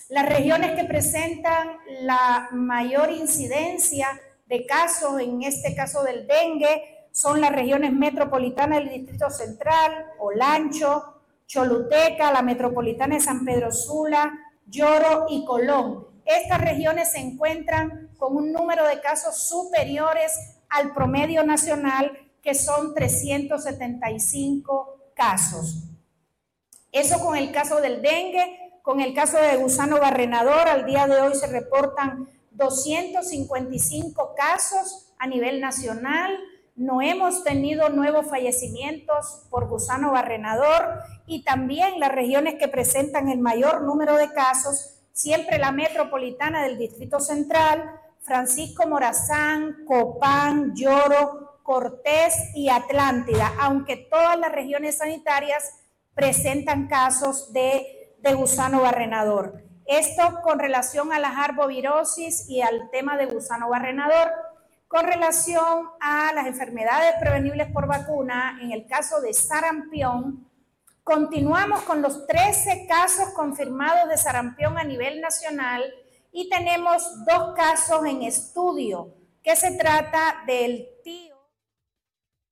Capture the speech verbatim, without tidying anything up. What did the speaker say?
Las regiones que presentan la mayor incidencia de casos, en este caso del dengue, son las regiones metropolitanas del Distrito Central, Olancho, Choluteca, la metropolitana de San Pedro Sula, Lloro y Colón. Estas regiones se encuentran con un número de casos superiores al promedio nacional, que son trescientos setenta y cinco casos. Eso con el caso del dengue. Con el caso de gusano barrenador, al día de hoy se reportan doscientos cincuenta y cinco casos a nivel nacional. No hemos tenido nuevos fallecimientos por gusano barrenador, y también las regiones que presentan el mayor número de casos, siempre la metropolitana del Distrito Central, Francisco Morazán, Copán, Lloro, Cortés y Atlántida, aunque todas las regiones sanitarias presentan casos de de gusano barrenador. Esto con relación a las arbovirosis y al tema de gusano barrenador. Con relación a las enfermedades prevenibles por vacuna, en el caso de sarampión, continuamos con los trece casos confirmados de sarampión a nivel nacional, y tenemos dos casos en estudio, que se trata del tío